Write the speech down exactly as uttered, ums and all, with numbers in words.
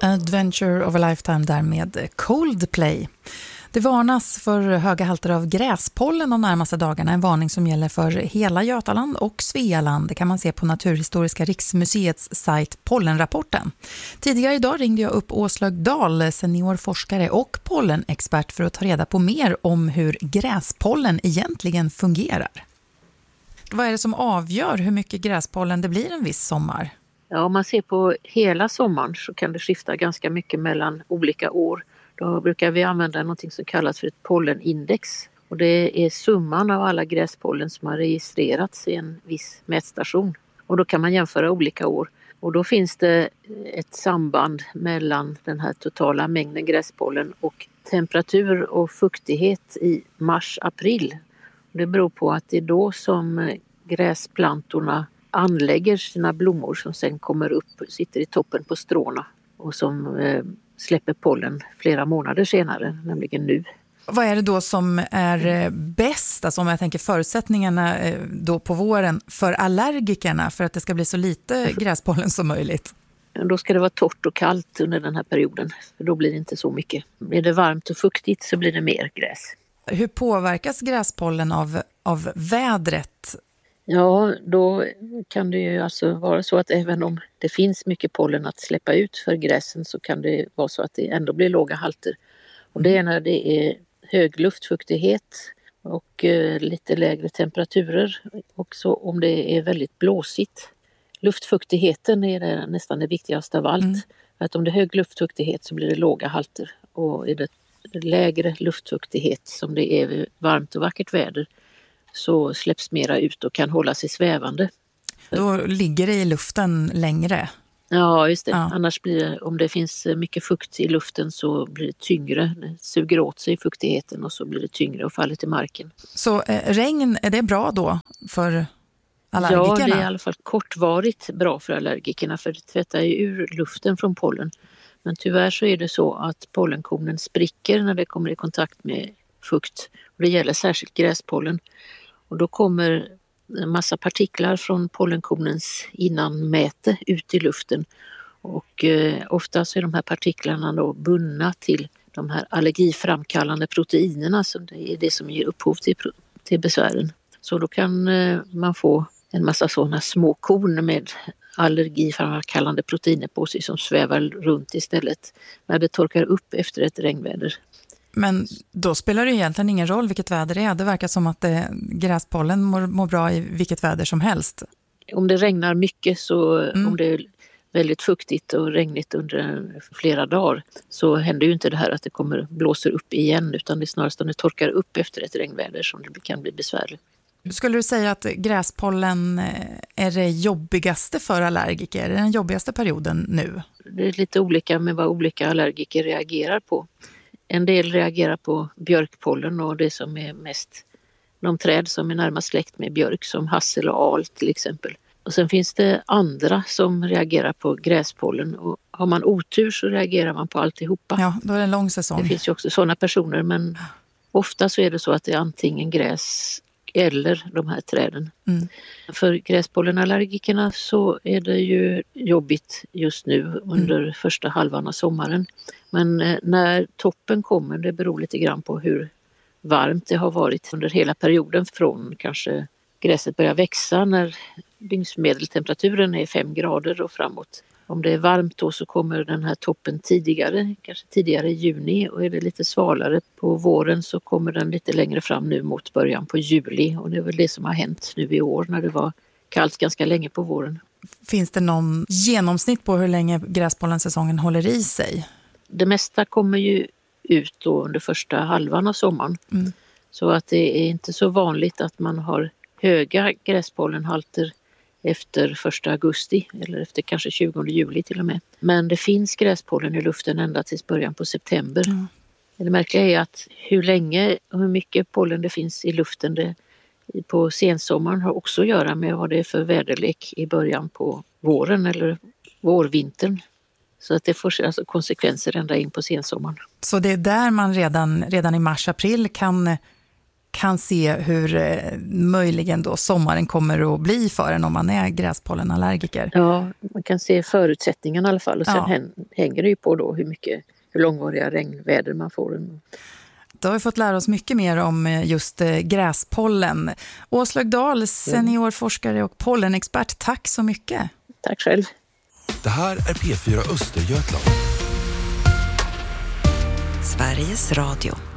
Adventure of a Lifetime där med Coldplay. Det varnas för höga halter av gräspollen de närmaste dagarna. En varning som gäller för hela Götaland och Svealand. Det kan man se på Naturhistoriska riksmuseets sajt Pollenrapporten. Tidigare idag ringde jag upp Åslaug Dahl, seniorforskare och pollenexpert, för att ta reda på mer om hur gräspollen egentligen fungerar. Vad är det som avgör hur mycket gräspollen det blir en viss sommar? Ja, om man ser på hela sommaren så kan det skifta ganska mycket mellan olika år. Då brukar vi använda något som kallas för ett pollenindex. Och det är summan av alla gräspollen som har registrerats i en viss mätstation. Och då kan man jämföra olika år. Och då finns det ett samband mellan den här totala mängden gräspollen och temperatur och fuktighet i mars-april. Det beror på att det är då som gräsplantorna anlägger sina blommor som sen kommer upp, sitter i toppen på stråna och som eh, släpper pollen flera månader senare, nämligen nu. Vad är det då som är bäst, alltså om jag tänker förutsättningarna då på våren för allergikerna för att det ska bli så lite gräspollen som möjligt? Då ska det vara torrt och kallt under den här perioden, för då blir det inte så mycket. Blir det varmt och fuktigt så blir det mer gräs. Hur påverkas gräspollen av, av vädret? Ja, då kan det ju alltså vara så att även om det finns mycket pollen att släppa ut för gräsen så kan det vara så att det ändå blir låga halter. Och det är när det är hög luftfuktighet och eh, lite lägre temperaturer. Också om det är väldigt blåsigt. Luftfuktigheten är det, nästan det viktigaste av allt. Mm. För att om det är hög luftfuktighet så blir det låga halter. Och är det lägre luftfuktighet som det är varmt och vackert väder så släpps mera ut och kan hålla sig svävande. Då ligger det i luften längre. Ja, just det. Ja. Annars blir det, om det finns mycket fukt i luften så blir det tyngre. Det suger åt sig fuktigheten och så blir det tyngre och faller till marken. Så eh, regn, är det bra då för allergikerna? Ja, det är i alla fall kortvarigt bra för allergikerna för det tvättar ju ur luften från pollen. Men tyvärr så är det så att pollenkornen spricker när det kommer i kontakt med fukt. Och det gäller särskilt gräspollen. Och då kommer en massa partiklar från pollenkornens innanmäte ut i luften. Och eh, ofta så är de här partiklarna då bundna till de här allergiframkallande proteinerna som det är det som ger upphov till, till besvären. Så då kan eh, man få en massa sådana små korn med allergiframkallande proteiner på sig som svävar runt istället när det torkar upp efter ett regnväder. Men då spelar det egentligen ingen roll vilket väder det är. Det verkar som att det, gräspollen mår, mår bra i vilket väder som helst. Om det regnar mycket, så mm. om det är väldigt fuktigt och regnigt under flera dagar så händer ju inte det här att det kommer blåser upp igen, utan det är snarast om det torkar upp efter ett regnväder som det kan bli besvärligt. Skulle du säga att gräspollen är det jobbigaste för allergiker? Är det den jobbigaste perioden nu? Det är lite olika med vad olika allergiker reagerar på. En del reagerar på björkpollen och det som är mest de träd som är närmast släkt med björk, som hassel och al till exempel. Och sen finns det andra som reagerar på gräspollen och har man otur så reagerar man på alltihopa. Ja, då är det en lång säsong. Det finns ju också sådana personer, men ofta så är det så att det är antingen gräs eller de här träden. Mm. För gräspollenallergikerna så är det ju jobbigt just nu under mm. första halvan av sommaren. Men när toppen kommer, det beror lite grann på hur varmt det har varit under hela perioden från kanske gräset börjar växa när dygnsmedeltemperaturen är fem grader och framåt. Om det är varmt då så kommer den här toppen tidigare, kanske tidigare i juni, och är det lite svalare på våren så kommer den lite längre fram nu mot början på juli, och det är väl det som har hänt nu i år när det var kallt ganska länge på våren. Finns det någon genomsnitt på hur länge gräspollensäsongen håller i sig? Det mesta kommer ju ut då under första halvan av sommaren. Mm. Så att det är inte så vanligt att man har höga gräspollenhalter efter första augusti eller efter kanske tjugonde juli till och med. Men det finns gräspollen i luften ända tills början på september. Mm. Det märkliga är att hur länge och hur mycket pollen det finns i luften det, på sensommaren har också att göra med vad det är för väderlek i början på våren eller vårvintern. Så att det får alltså konsekvenser ända in på sensommaren. Så det är där man redan, redan i mars-april kan kan se hur eh, möjligen då sommaren kommer att bli för en om man är gräspollenallergiker. Ja, man kan se förutsättningarna i alla fall och sen Ja. hänger det ju på då hur mycket, hur långvariga regnväder man får. Då har vi fått lära oss mycket mer om just gräspollen. Åslaug Dahl, seniorforskare och pollenexpert, tack så mycket. Tack själv. Det här är P fyra Östergötland. Sveriges Radio.